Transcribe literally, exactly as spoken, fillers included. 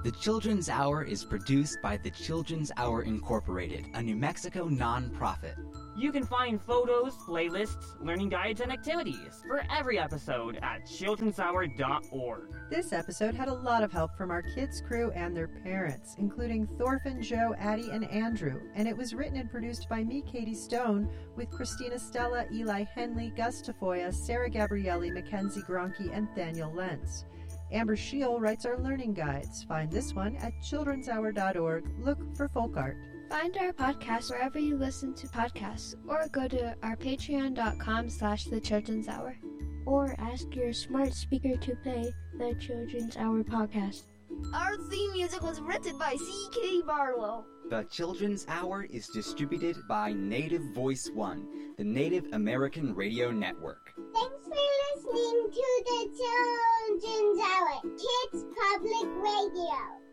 The Children's Hour is produced by the Children's Hour Incorporated, a New Mexico nonprofit. You can find photos, playlists, learning guides, and activities for every episode at children's hour dot org. This episode had a lot of help from our kids' crew and their parents, including Thorfinn, Joe, Addie, and Andrew, and it was written and produced by me, Katie Stone, with Christina Stella, Eli Henley, Gus Tafoya, Sarah Gabrielli, Mackenzie Gronke, and Daniel Lentz. Amber Scheel writes our learning guides. Find this one at children's hour dot org. Look for folk art. Find our podcast wherever you listen to podcasts, or go to our patreon dot com slash the Children's Hour. Or ask your smart speaker to play the Children's Hour podcast. Our theme music was written by C K Barlow. The Children's Hour is distributed by Native Voice One, the Native American Radio Network. Thanks for listening to the Children's Hour, Kids Public Radio.